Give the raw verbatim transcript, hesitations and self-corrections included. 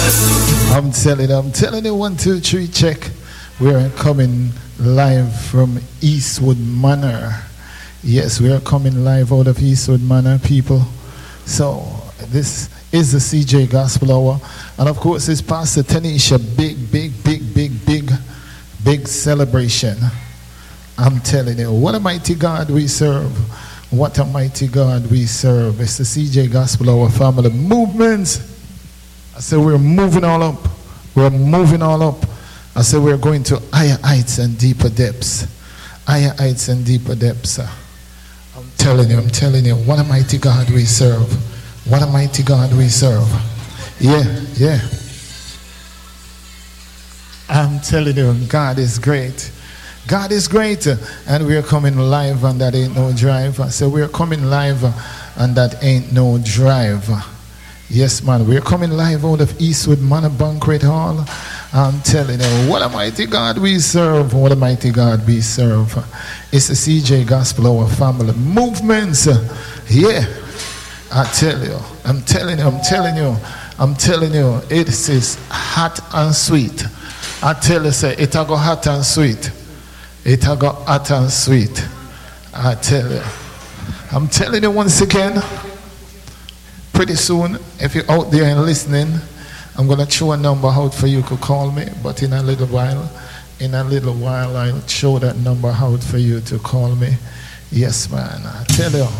I'm telling you, I'm telling you, one, two, three, check. We're coming live from Eastwood Manor. Yes, we are coming live out of Eastwood Manor, people. So, this is the C J Gospel Hour. And of course, it's Pastor Tanisha. Big, big, big, big, big, big celebration. I'm telling you, what a mighty God we serve. What a mighty God we serve. It's the C J Gospel Hour family movements. I said we're moving all up. We're moving all up. I said we're going to higher heights and deeper depths. Higher heights and deeper depths. I'm telling you, I'm telling you, what a mighty God we serve. What a mighty God we serve. Yeah, yeah. I'm telling you, God is great. God is great. And we're coming live and that ain't no drive. I said we're coming live and that ain't no drive. Yes, man, we're coming live out of Eastwood Manor Banquet Hall. I'm telling you, what a mighty God we serve. What a mighty God we serve. It's the C J Gospel Hour family movements. Yeah, I tell you, I'm telling you, I'm telling you, I'm telling you, it is hot and sweet. I tell you, say, it a go hot and sweet. It a go hot and sweet. I tell you. I'm telling you once again, pretty soon, if you're out there and listening, I'm going to throw a number out for you to call me, but in a little while, in a little while, I'll show that number out for you to call me. Yes, man, I tell you.